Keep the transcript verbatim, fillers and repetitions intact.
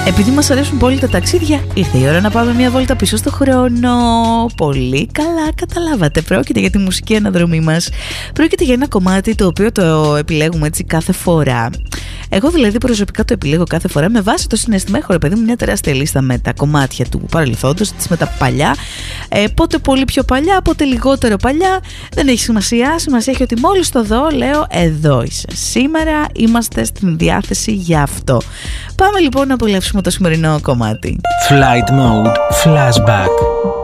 Επειδή μας αρέσουν πολύ τα ταξίδια, ήρθε η ώρα να πάμε μια βόλτα πίσω στο χρόνο. Πολύ καλά καταλάβατε. Πρόκειται για τη μουσική αναδρομή μας. Πρόκειται για ένα κομμάτι το οποίο το επιλέγουμε έτσι κάθε φορά. Εγώ δηλαδή προσωπικά το επιλέγω κάθε φορά με βάση το συναίσθημα. Έχω ρε παιδί μου μια τεράστια λίστα με τα κομμάτια του παρελθόντος, με τα παλιά. Ε, πότε πολύ πιο παλιά, πότε λιγότερο παλιά. Δεν έχει σημασία. Σημασία έχει ότι μόλις το δω, λέω εδώ είσαι. Σήμερα είμαστε στην διάθεση για αυτό. Πάμε λοιπόν να απολαύσουμε το σημερινό κομμάτι. Flight Mode Flashback.